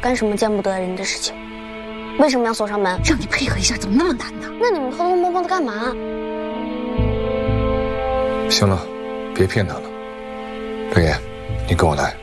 干什么见不得人的事情。为什么要锁上门？ 让你配合一下，怎么那么难呢？ 那你们偷偷摸摸的干嘛？ 行了，别骗他了。刘烨，你跟我来。